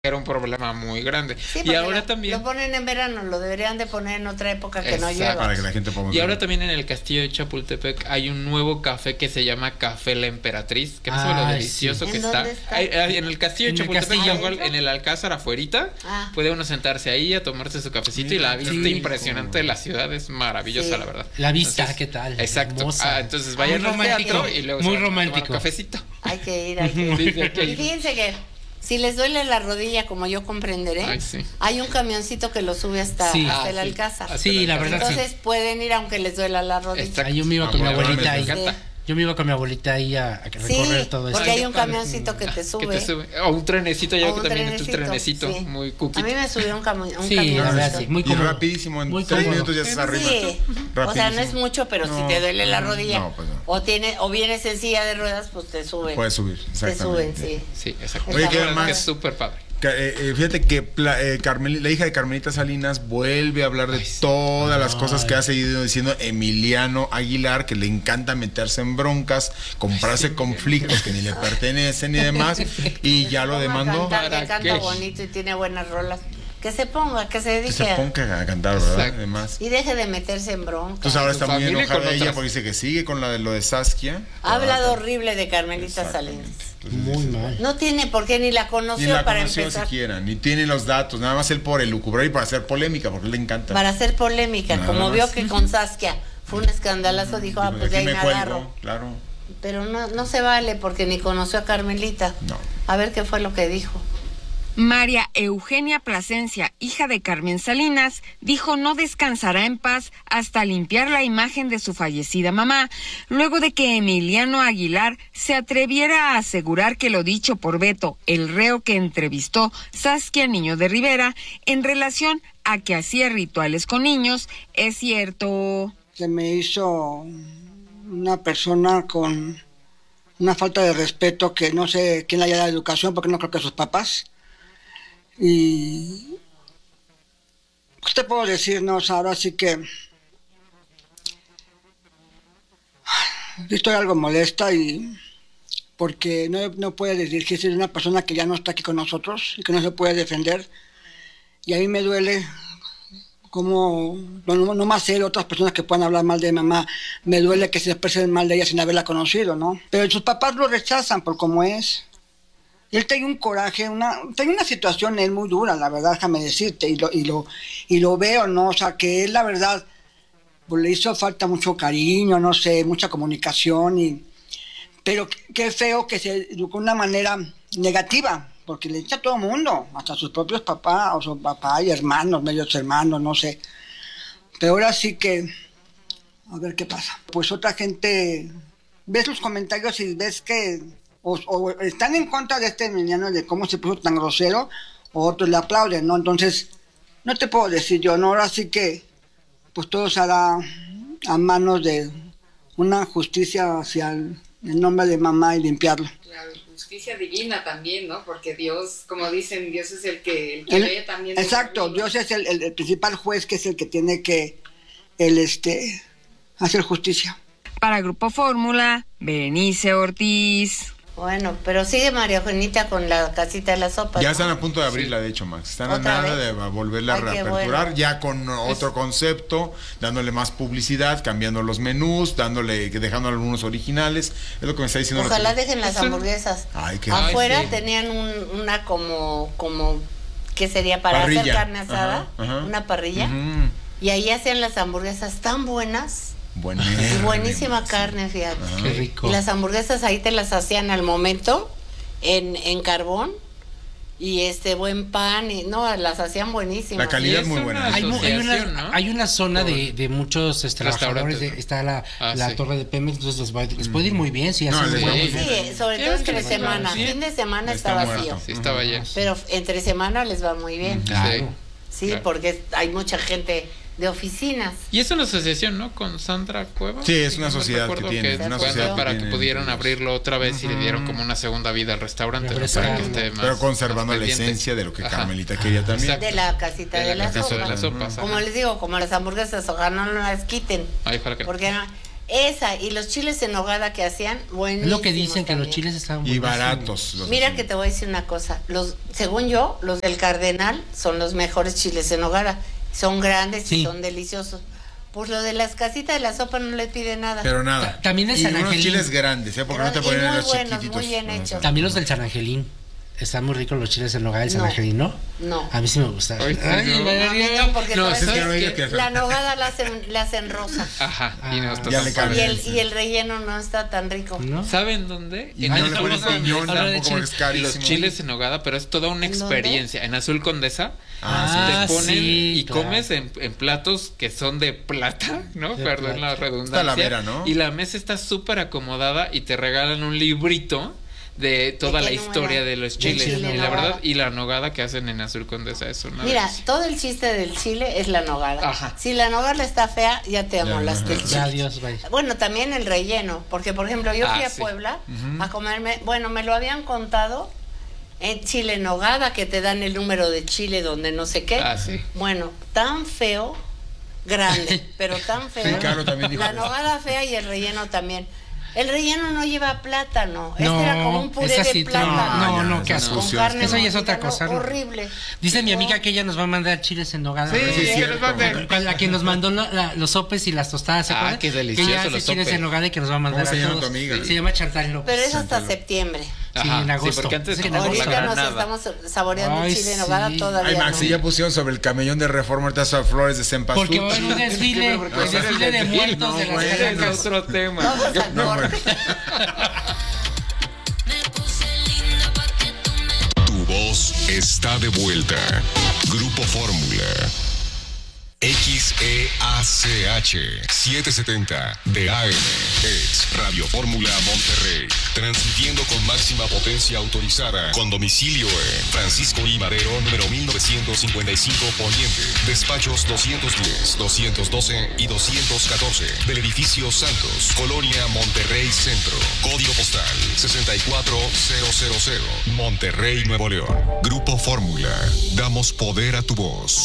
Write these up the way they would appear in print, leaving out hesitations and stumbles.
era un problema muy grande. Sí, y ahora también lo ponen en verano, lo deberían de poner en otra época que no llueva. Para que la gente ponga. Y ahora también en el castillo de Chapultepec hay un nuevo café que se llama Café La Emperatriz, que no sabe lo delicioso que está. En el castillo de Chapultepec, igual en el Alcázar afuerita, puede uno sentarse ahí a tomarse su cafecito y la vista impresionante de la ciudad es maravillosa, la verdad. La vista, ¿qué tal? Exacto. Entonces vayan al teatro y luego muy se van a tomar romántico. un cafecito. Hay que ir, hay que ir. Sí, hay que ir. Y fíjense que si les duele la rodilla, como yo comprenderé, hay un camioncito que lo sube hasta el Alcázar. Sí, la verdad. Entonces pueden ir aunque les duela la rodilla. Yo me iba con mi abuelita ahí. Yo me iba con mi abuelita ahí a recorrer todo eso. Porque hay un camioncito que te sube. O un trenecito, ya que también es un trenecito muy cookie. A mí me subió un camioncito. Sí, muy cómodo. Y rapidísimo, en 3 minutos ya estás arriba. Sí. O sea, no es mucho, pero si te duele la rodilla o vienes en silla de ruedas, pues te suben. Puedes subir, exactamente. Te suben, sí, exacto. Oye, que además es súper padre. Fíjate que la hija de Carmelita Salinas vuelve a hablar de todas las cosas que ha seguido diciendo Emiliano Aguilar, que le encanta meterse en broncas, comprarse conflictos que ni le pertenecen y demás, y ya lo demandó. Canta bonito y tiene buenas rolas. Que se ponga, que se dedique a cantar, ¿verdad? Además. Y deje de meterse en bronca. Entonces ahora está muy enojada ella porque dice que sigue con lo de Saskia. Ha hablado horrible de Carmelita Salinas. Muy mal. No tiene por qué, ni la conoció para empezar. Siquiera, ni tiene los datos, nada más él por elucubrar y para hacer polémica, porque le encanta. Para hacer polémica, como vio que con Saskia fue un escandalazo, dijo, pues de ahí me agarro. Claro. Pero no se vale porque ni conoció a Carmelita. No. A ver qué fue lo que dijo. María Eugenia Plasencia, hija de Carmen Salinas, dijo no descansará en paz hasta limpiar la imagen de su fallecida mamá, luego de que Emiliano Aguilar se atreviera a asegurar que lo dicho por Beto, el reo que entrevistó Saskia Niño de Rivera, en relación a que hacía rituales con niños, es cierto. Se me hizo una persona con una falta de respeto que no sé quién le haya dado educación, porque no creo que sus papás. Y ¿qué te puedo decir? No, ahora sí que estoy algo molesta y porque no puede dirigirse de una persona que ya no está aquí con nosotros y que no se puede defender, y a mí me duele como no más él, otras personas que puedan hablar mal de mamá, me duele que se expresen mal de ella sin haberla conocido, ¿no? Pero sus papás lo rechazan por cómo es. Él tiene un coraje, tiene una situación él muy dura, la verdad, déjame decirte, y lo veo, ¿no? O sea, que él, la verdad, pues le hizo falta mucho cariño, no sé, mucha comunicación, pero qué feo que se educó de una manera negativa, porque le echa a todo el mundo, hasta sus propios papás, o su papá y hermanos, medios hermanos, no sé. Pero ahora sí que, a ver qué pasa. Pues otra gente, ves sus comentarios y ves que o están en contra de este Emiliano, de cómo se puso tan grosero, o otros le aplauden, ¿no? Entonces, no te puedo decir yo, ¿no? Ahora sí que, pues todo se hará a manos de una justicia hacia el nombre de mamá y limpiarlo. La justicia divina también, ¿no? Porque Dios, como dicen, Dios es el que ve también. Exacto, Dios es el principal juez, que es el que tiene que hacer justicia. Para Grupo Fórmula, Berenice Ortiz. Bueno, pero sigue María Eugenia con la casita de la sopa. Ya están a punto de abrirla, de hecho, Max. Están a nada de volverla a reaperturar, ya con otro concepto, dándole más publicidad, cambiando los menús, dejando algunos originales. Es lo que me está diciendo. Ojalá dejen las hamburguesas. Afuera tenían una como ¿qué sería? Para parrilla. Hacer carne asada, una parrilla. Y ahí hacían las hamburguesas tan buenas. Buenísima carne, fíjate. Qué rico. Y las hamburguesas ahí te las hacían al momento en carbón y buen pan y las hacían buenísimas. La calidad es muy buena. Hay una zona de muchos trabajadores, está la torre de Pemex, entonces les puede ir muy bien si hacen sí, sobre todo entre semana. Fin de semana está vacío. Sí, estaba lleno. Pero entre semana les va muy bien. Claro. Sí, porque hay mucha gente de oficinas. Y es una asociación, ¿no? Con Sandra Cuevas. Sí, es una sociedad que tiene. Una sociedad para que pudieran abrirlo otra vez y le dieron como una segunda vida al restaurante. Para que esté más, pero conservando la esencia de lo que Carmelita quería también. De la casita de la sopa. Como les digo, como las hamburguesas, ojalá no las quiten. Ay, para que porque Esa, y los chiles en nogada que hacían, buenísimos. Lo que dicen, que los chiles estaban buenísimos. Y baratos. Mira que te voy a decir una cosa. Según yo, los del Cardenal son los mejores chiles en nogada. Son grandes y son deliciosos. Pues lo de las casitas de la sopa no les pide nada. Pero nada. También el San Angelín. Unos chiles grandes, porque no te ponen los chiquititos. Muy bien hechos. También los del San Angelín. Están muy ricos los chiles en nogada del San Angelín, ¿no? No. A mí sí me gusta. No, porque la nogada la hacen rosa. Ajá. Y el relleno no está tan rico. ¿No? ¿Saben dónde? Y no le ponen piñón, tampoco es carísimo. Los chiles en nogada, pero es toda una experiencia. En Azul Condesa te ponen y comes en platos que son de plata, ¿no? Perdón la redundancia. Talavera, ¿no? Y la mesa está súper acomodada y te regalan un librito de toda la historia de los chiles. Y la verdad, y la nogada que hacen en Azul Condesa es una delicia. Todo el chiste del chile es la nogada. Ajá. Si la nogada está fea, ya te amolaste el chile. Adiós, bye. Bueno, también el relleno, porque por ejemplo yo fui a Puebla a comerme, me lo habían contado en chile en nogada, que te dan el número de chile donde no sé qué. Bueno, tan feo, grande, pero tan feo. Sí, claro, también dijo la nogada fea y el relleno también. El relleno no lleva plátano. Era como un puré de plátano. No, qué asco. Eso ya es otra cosa. Horrible. Dice mi amiga que ella nos va a mandar chiles en nogada. Sí, nos va a mandar. La que nos mandó los sopes y las tostadas. ¿Se acuerdan? Qué delicioso los chiles en nogada y que nos va a mandar. ¿Cómo se llama tu amiga? Se llama Chantal López. Pero es hasta septiembre. Sí, en agosto. Sí, porque antes ahorita nos estamos saboreando el chile en nogada todavía. Ay, Maxi, ya pusieron sobre el camellón de Reforma ahorita esas flores de cempasúchil. Porque va a haber un desfile. El desfile de muertos de las Caracas. Es otro tema. Tu voz está de vuelta. Grupo Fórmula. XEACH 770 de AM ex Radio Fórmula Monterrey, transmitiendo con máxima potencia autorizada, con domicilio en Francisco I. Madero, número 1955 Poniente, despachos 210, 212 y 214 del edificio Santos, Colonia Monterrey Centro, código postal 64000, Monterrey, Nuevo León. Grupo Fórmula, damos poder a tu voz.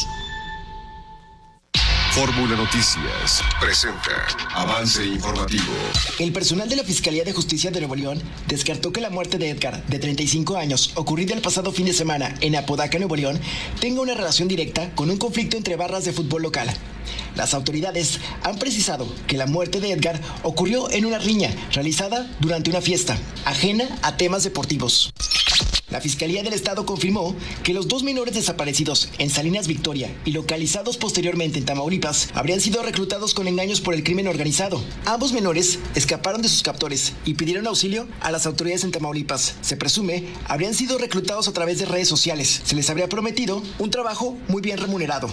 Fórmula Noticias presenta avance informativo. El personal de la Fiscalía de Justicia de Nuevo León descartó que la muerte de Edgar, de 35 años, ocurrida el pasado fin de semana en Apodaca, Nuevo León, tenga una relación directa con un conflicto entre barras de fútbol local. Las autoridades han precisado que la muerte de Edgar ocurrió en una riña realizada durante una fiesta, ajena a temas deportivos. La Fiscalía del Estado confirmó que los dos menores desaparecidos en Salinas Victoria y localizados posteriormente en Tamaulipas habrían sido reclutados con engaños por el crimen organizado. Ambos menores escaparon de sus captores y pidieron auxilio a las autoridades en Tamaulipas. Se presume habrían sido reclutados a través de redes sociales. Se les habría prometido un trabajo muy bien remunerado.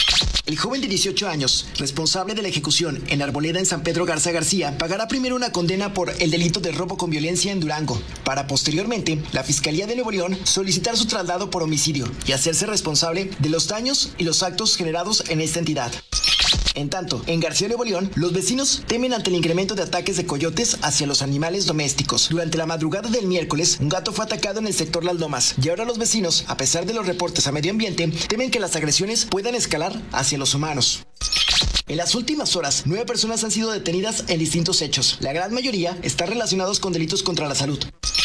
El joven de 18 años, responsable de la ejecución en Arboleda en San Pedro Garza García, pagará primero una condena por el delito de robo con violencia en Durango, para posteriormente la Fiscalía de Nuevo León solicitar su traslado por homicidio y hacerse responsable de los daños y los actos generados en esta entidad. En tanto, en García, Nuevo León, los vecinos temen ante el incremento de ataques de coyotes hacia los animales domésticos. Durante la madrugada del miércoles, un gato fue atacado en el sector Las Lomas, y ahora los vecinos, a pesar de los reportes a medio ambiente, temen que las agresiones puedan escalar hacia los humanos. En las últimas horas, 9 personas han sido detenidas en distintos hechos. La gran mayoría están relacionados con delitos contra la salud.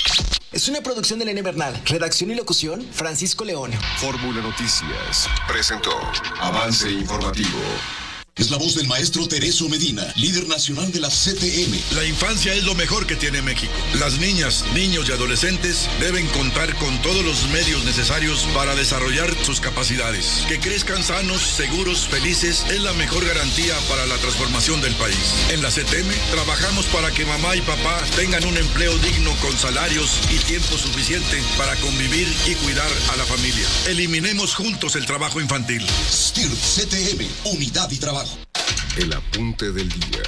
Es una producción de Elena Bernal. Redacción y locución, Francisco León. Fórmula Noticias presentó avance informativo. Es la voz del maestro Tereso Medina, líder nacional de la CTM. La infancia es lo mejor que tiene México. Las niñas, niños y adolescentes deben contar con todos los medios necesarios para desarrollar sus capacidades. Que crezcan sanos, seguros, felices es la mejor garantía para la transformación del país. En la CTM trabajamos para que mamá y papá tengan un empleo digno con salarios y tiempo suficiente para convivir y cuidar a la familia. Eliminemos juntos el trabajo infantil. STIRP CTM, unidad y trabajo. El apunte del día.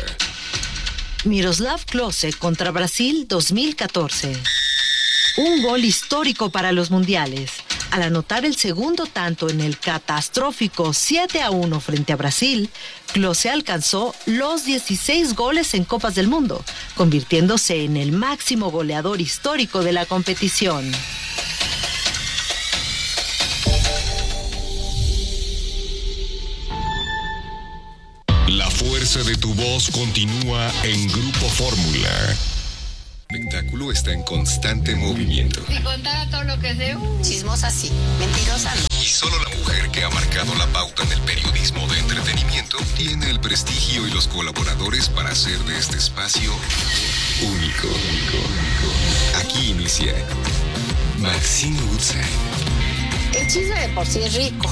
Miroslav Klose contra Brasil 2014. Un gol histórico para los mundiales. Al anotar el segundo tanto en el catastrófico 7-1 frente a Brasil, Klose alcanzó los 16 goles en Copas del Mundo, convirtiéndose en el máximo goleador histórico de la competición. La fuerza fuerza de tu voz continúa en Grupo Fórmula. El espectáculo está en constante movimiento. Si contara todo lo que sé, chismosa sí, mentirosa no. Y solo la mujer que ha marcado la pauta en el periodismo de entretenimiento tiene el prestigio y los colaboradores para hacer de este espacio único. Aquí inicia Maxine Woodside. El chisme de por sí es rico.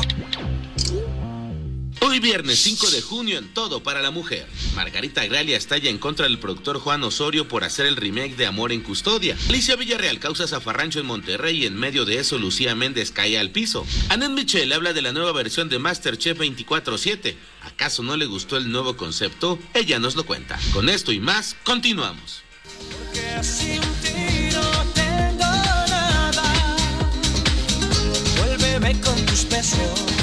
Hoy viernes 5 de junio en Todo para la Mujer. Margarita Gralia estalla en contra del productor Juan Osorio por hacer el remake de Amor en Custodia. Alicia Villarreal causa zafarrancho en Monterrey y en medio de eso Lucía Méndez cae al piso. Annette Michel habla de la nueva versión de MasterChef 24/7. ¿Acaso no le gustó el nuevo concepto? Ella nos lo cuenta. Con esto y más, continuamos. Porque sin ti no tengo nada. Vuélveme con tus besos.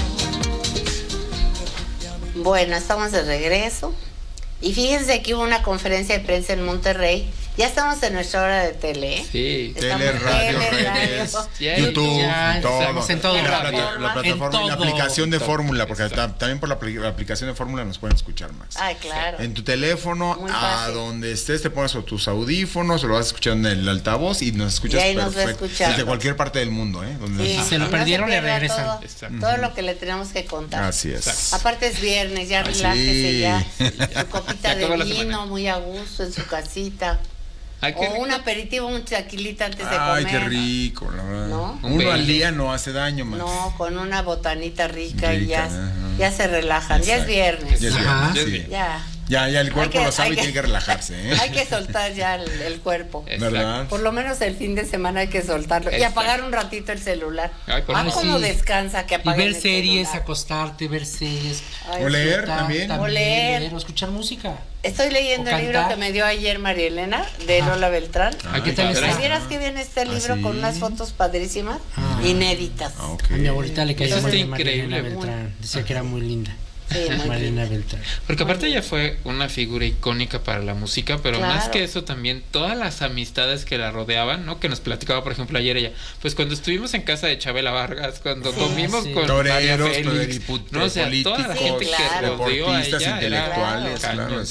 Bueno, estamos de regreso y fíjense que hubo una conferencia de prensa en Monterrey. Ya estamos en nuestra hora de tele, ¿eh? Sí, tele, radio, YouTube, todo. Estamos en todo. La plataforma y la aplicación de Fórmula, porque también por la aplicación de Fórmula nos pueden escuchar, Max. Ay, claro. En tu teléfono, a donde estés, te pones tus audífonos, lo vas escuchando en el altavoz y nos escuchas perfecto. Desde cualquier parte del mundo, ¿eh? Sí, si se lo perdieron, le regresan. Todo lo que le tenemos que contar. Así es. Aparte es viernes, ya relájese ya. Su copita de vino, muy a gusto en su casita. O un aperitivo, un tequilita antes de comer. Ay, qué rico, la verdad. ¿No? Uno al día no hace daño, Max. No, con una botanita rica y ya se relajan. Exacto. Ya es viernes. Ya es viernes, sí. Ya el cuerpo lo sabe y tiene que relajarse, ¿eh? Hay que soltar ya el cuerpo. ¿Verdad? Por lo menos el fin de semana hay que soltarlo. Exacto. Y apagar un ratito el celular. Cómo descansa que apague. Y ver series, acostarte, ver series. O leer también. O leer. O escuchar música. Estoy leyendo el libro que me dio ayer María Elena, de Lola Beltrán. ¿Qué tal está? ¿Vieras que viene este libro con unas fotos padrísimas? Inéditas. A mi abuelita le cayó María Elena Beltrán. Decía que era muy linda. Sí, Marina Beltrán. Porque aparte ella fue una figura icónica para la música, pero más que eso también todas las amistades que la rodeaban, ¿no? Que nos platicaba, por ejemplo, ayer ella, pues cuando estuvimos en casa de Chabela Vargas, cuando comimos con María Félix, no, o sea, toda la gente que rodeó a ella intelectuales,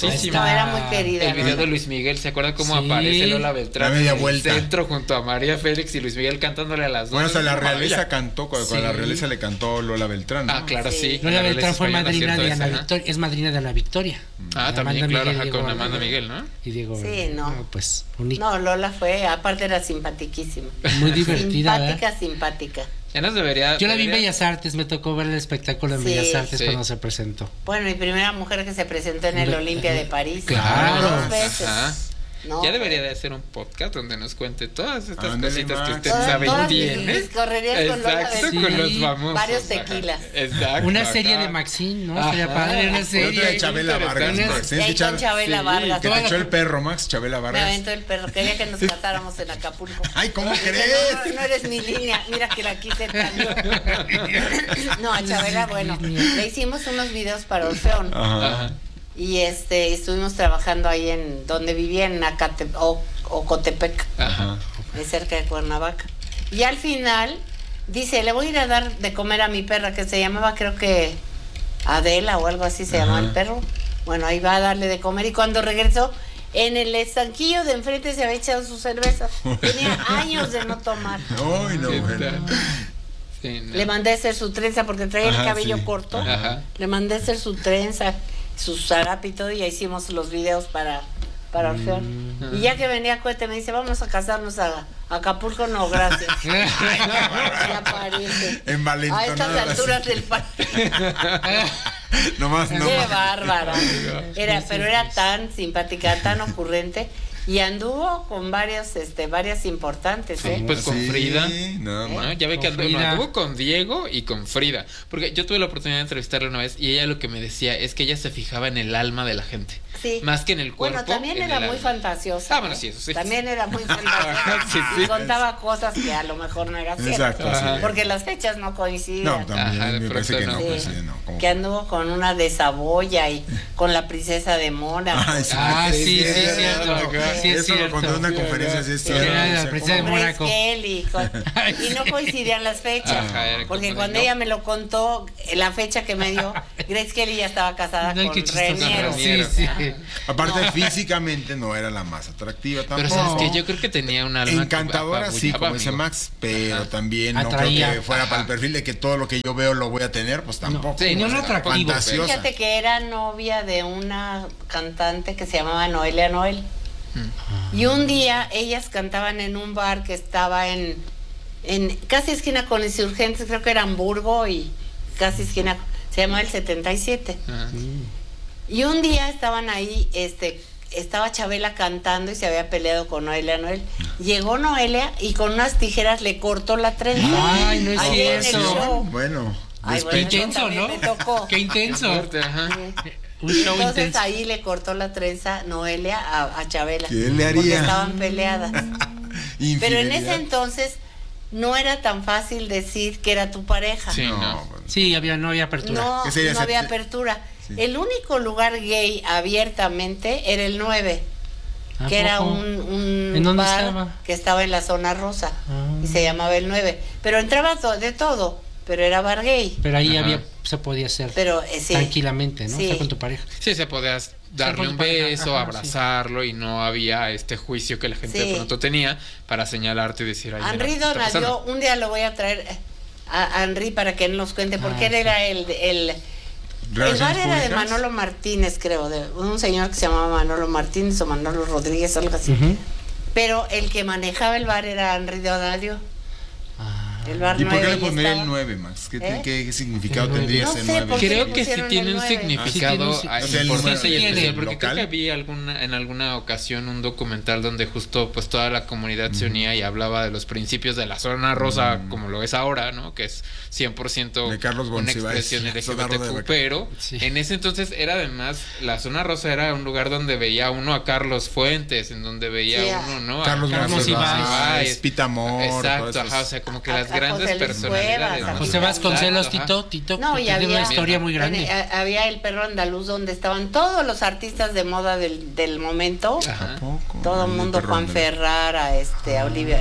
era muy querida. El video de Luis Miguel, ¿se acuerda cómo aparece Lola Beltrán en el centro junto a María Félix y Luis Miguel cantándole a las dos? Bueno, hasta la realeza cantó, cuando la realeza le cantó Lola Beltrán, ¿no? Claro, sí. Lola Beltrán fue madrina de Ana Victoria, es madrina de Ana Victoria. También, claro, con Amanda Miguel, ¿no? Y Diego, pues no, Lola fue, aparte era simpaticísima. Muy divertida. Simpática. Ya nos debería. Yo la vi en Bellas Artes, me tocó ver el espectáculo en Bellas Artes cuando se presentó. Bueno, mi primera mujer que se presentó en el Olimpia de París. Claro. 2 veces. No, ya debería de hacer un podcast donde nos cuente todas estas cositas que usted sabe y tiene. Exacto, con los famosos. Varios tequilas. Exacto. Una serie de Maxine, ¿no? Sería padre, una serie. de Chabela Vargas, Max. Chabela Vargas. Que te echó el perro, Max, Chabela Vargas. Me aventó el perro, quería que nos casáramos en Acapulco. Ay, ¿cómo crees? No eres mi línea, mira que la quise también. No, a Chabela, bueno, le hicimos unos videos para Orfeón. Ajá. Y estuvimos trabajando ahí en donde vivía en Ocotepec, cerca de Cuernavaca. Y al final dice, le voy a ir a dar de comer a mi perra, que se llamaba, creo que Adela o algo así se llamaba el perro. Bueno, ahí va a darle de comer y cuando regresó, en el estanquillo de enfrente se había echado su cerveza. Tenía años de no tomar. Ay, no, bueno. Sí, no. Le mandé a hacer su trenza porque traía el cabello corto. Le mandé a hacer su trenza, su zarape y todo, y ya hicimos los videos para Orfeón. Y ya que venía Cohete me dice, vamos a casarnos a Acapulco. No, gracias. Ya parece. A estas alturas del partido. Qué bárbara. Pero era tan simpática, tan ocurrente. Y anduvo con varias importantes, pues con Frida. Ya ve que anduvo con Diego y con Frida. Porque yo tuve la oportunidad de entrevistarla una vez y ella lo que me decía es que ella se fijaba en el alma de la gente. Sí. Más que en el cuerpo. Bueno, también era muy fantasiosa. Bueno, sí, eso sí. También era muy fantasiosa. Y contaba cosas que a lo mejor no eran ciertas. Exacto. Porque las fechas no coincidían. No, también me parece que no. Que anduvo con una de Saboya y con la princesa de Mona. Sí, cierto. Sí, eso lo contó en una conferencia. Sí, la princesa de Mónaco. Y no coincidían las fechas. Porque cuando ella me lo contó, la fecha que me dio, Grace Kelly ya estaba casada con Reniero. Sí. Aparte, físicamente no era la más atractiva tampoco. Pero sabes que yo creo que tenía un alma encantadora, sí, como dice Max, pero también no creo que fuera para el perfil de que todo lo que yo veo lo voy a tener, pues tampoco. Sí, no era atractivo. Fíjate que era novia de una cantante que se llamaba Noelia Noel. Y un día ellas cantaban en un bar que estaba en casi esquina con Insurgentes, creo que era Hamburgo y casi esquina, se llamaba el 77. Y un día estaban ahí, estaba Chabela cantando y se había peleado con Noelia Noel. Llegó Noelia y con unas tijeras le cortó la trenza. Ay, no es cierto. Bueno. Qué intenso, ¿no? Qué intenso. Un show entonces intenso. Ahí le cortó la trenza Noelia a Chabela. ¿Qué le haría? Porque estaban peleadas. Pero en ese entonces no era tan fácil decir que era tu pareja. Sí, sí, no había apertura. No había apertura. Sí. El único lugar gay abiertamente era el 9, que era un bar estaba? Que estaba en la zona rosa y se llamaba el 9. Pero entraba de todo. Pero era bar gay. Pero ahí se podía hacer tranquilamente, ¿no? Sí. O sea, con tu pareja. Sí, se podía darle un beso, abrazarlo y no había este juicio que la gente de pronto tenía para señalarte y decir... Henry Donadió, un día lo voy a traer a Henry para que él nos cuente, porque él era el bar era de Manolo Martínez, creo, de un señor que se llamaba Manolo Martínez o Manolo Rodríguez, algo así. Pero el que manejaba el bar era Henry Donadió. ¿Y por qué le pondría el 9, Max? ¿Qué significado tendría ese 9? Creo que sí tiene un significado importante y especial, porque creo que había en alguna ocasión un documental donde justo pues toda la comunidad se unía y hablaba de los principios de la zona rosa, como lo es ahora, ¿no? Que es 100% de Carlos una expresión LGBTQ, pero en ese entonces era además, la zona rosa era un lugar donde veía uno a Carlos Fuentes, en donde veía uno, ¿no? Carlos Ibáñez, Pita Amor. Exacto, o sea, como que las grandes personalidades. José Vasconcelos, Tito, no, y tiene una historia muy grande. Había el Perro Andaluz donde estaban todos los artistas de moda del momento. Todo el mundo, Juan Ferrara, a Olivia,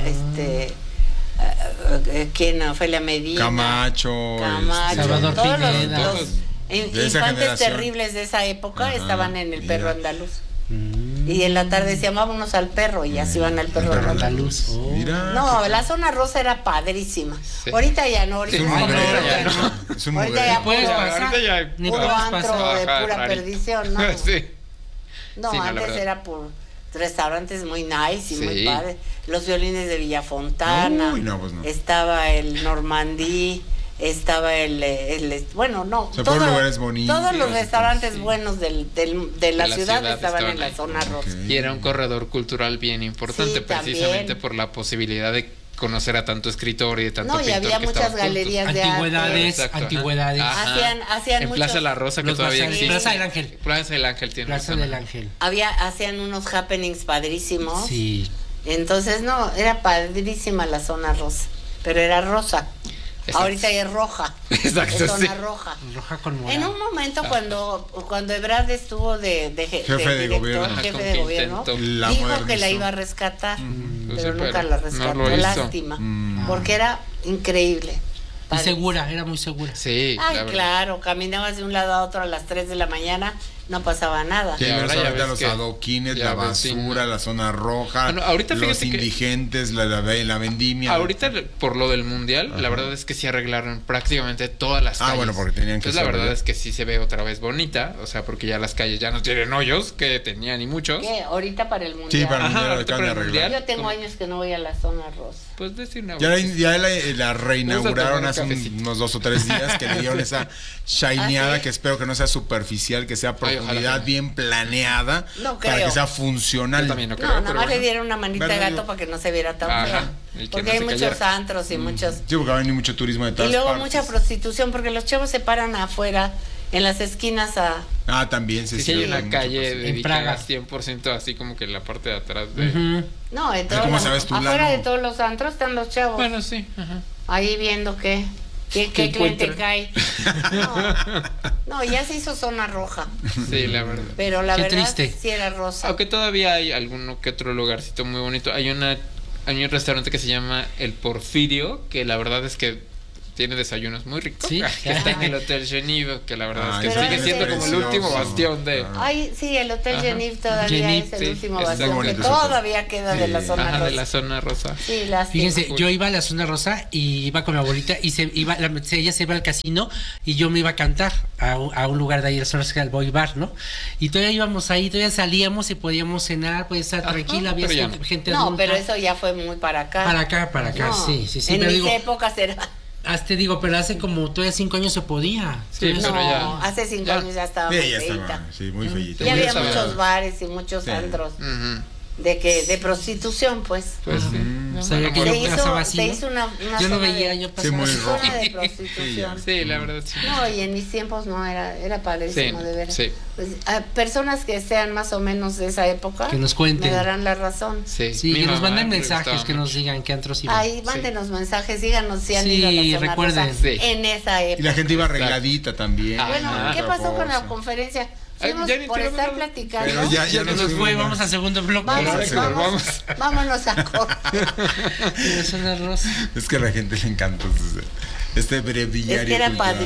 ¿quién? Ofelia Medina, Camacho, Salvador Pineda. Los infantes terribles de esa época estaban en el Perro Andaluz. Y en la tarde se llamábamos al perro y así iban al perro andaluz. No, la zona rosa era padrísima. Ahorita ya no, ahorita ya puedes pasar. Puro antro de pura perdición, ¿no? No, antes era por restaurantes muy nice y muy padres. Los violines de Villafontana. Estaba el Normandí. Estaba todos lugares bonitos. Todos los restaurantes buenos de la ciudad estaban en la zona rosa. Y era un corredor cultural bien importante, precisamente por la posibilidad de conocer a tanto escritor y de tanto pintor. Y había muchas galerías de antigüedades. Hacían en Plaza La Rosa, que todavía existe. Plaza del Ángel. Plaza del Ángel tiene Plaza del Ángel. Hacían unos happenings padrísimos. Sí. Entonces, era padrísima la zona rosa, pero era rosa. Exacto. Ahorita ya es roja. Exacto, es zona roja. Roja con morado. En un momento cuando Ebrard estuvo de jefe de gobierno, dijo que la iba a rescatar, pero nunca la rescató. No lástima, porque era increíble. Y segura, era muy segura. Sí. Ay, claro, caminabas de un lado a otro a las 3 de la mañana, no pasaba nada. Sí, ahora los adoquines, la basura, la zona roja, ahorita los indigentes, la vendimia. Ahorita, por lo del mundial, la verdad es que sí arreglaron prácticamente todas las calles. Bueno, porque tenían que Entonces, la verdad es que sí se ve otra vez bonita, o sea, porque ya las calles ya no tienen hoyos, que tenían y muchos. ¿Qué? ¿Ahorita para el mundial? Sí, para el mundial acaban de arreglar. Yo tengo años que no voy a la zona rosa. Pues decir una ya la reinauguraron hace unos 2 o 3 días, que le dieron esa shineada, que espero que no sea superficial, que sea profundidad bien planeada, para que sea funcional. Yo también no creo, nada más le dieron una manita de gato para que no se viera tan fea. Porque hay muchos antros y muchos. Sí, porque va a venir mucho turismo de todas partes. Y luego mucha prostitución, porque los chavos se paran afuera, en las esquinas también sí hay una calle dedicada 100% así como que en la parte de atrás de... No, afuera de todos los antros están los chavos. Bueno, sí. Ahí viendo qué cliente cae. No, ya se hizo zona roja. Sí, la verdad. Pero la verdad sí era rosa. Aunque todavía hay alguno que otro lugarcito muy bonito. Hay un restaurante que se llama El Porfirio, que la verdad es que tiene desayunos muy ricos. Sí, que está en el Hotel Geneve, que la verdad es que sigue siendo como el último bastión de... Ay, sí, el Hotel Geneve todavía es el último bastión que todavía queda de la zona rosa. De la zona rosa. Sí, fíjense, yo iba a la zona rosa y iba con mi abuelita y ella se iba al casino y yo me iba a cantar a un lugar de ahí, al Boy Bar, ¿no? Y todavía íbamos ahí, todavía salíamos y podíamos cenar, podía estar tranquila, había gente adulta. No, pero eso ya fue muy para acá. Para acá, no, sí. En mis épocas era... Te digo, pero hace como todavía 5 años se podía. Sí, no, ya, hace 5 años ya estaba muy feita. Sí, muy feita. Y había muchos bares y muchos antros. De prostitución, pues. Pues sí. Sabía que yo pasaba así. Se hizo una yo no veía, yo pasaba una zona de prostitución. Sí, la verdad sí. No, y en mis tiempos no, era padrísimo de ver. Sí. Pues, a personas que sean más o menos de esa época que nos cuenten, me darán la razón. Sí, que nos manden mensajes, que nos digan qué antros iban. Ahí, mándenos mensajes, díganos si han ido a la zona recuerden. Rosa en esa época. Y la gente iba arregladita también. Bueno, ¿qué pasó con la conferencia? Fuimos por estar platicando. Pero ya nos fue, vamos al segundo bloque. Vámonos a corte. Es que a la gente le encanta este breviario. Es que era padre.